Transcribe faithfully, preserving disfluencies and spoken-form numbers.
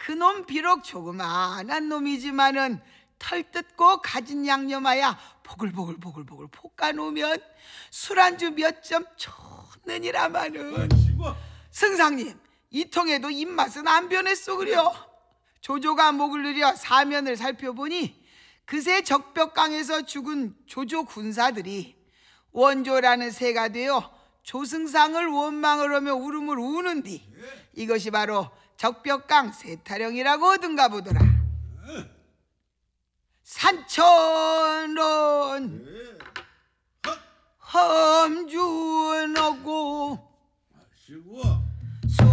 그놈 비록 조그마한 놈이지만은 털 뜯고 가진 양념하야 보글보글보글보글 볶아놓으면 술안주 몇 점 좋느니라마는. 승상님, 이 통에도 입맛은 안 변했소 그려. 조조가 목을 느려 사면을 살펴보니 그새 적벽강에서 죽은 조조 군사들이 원조라는 새가 되어 조승상을 원망을 하며 울음을 우는디 이것이 바로 적벽강 세타령이라고 하던가 보더라. 산천은 험준하고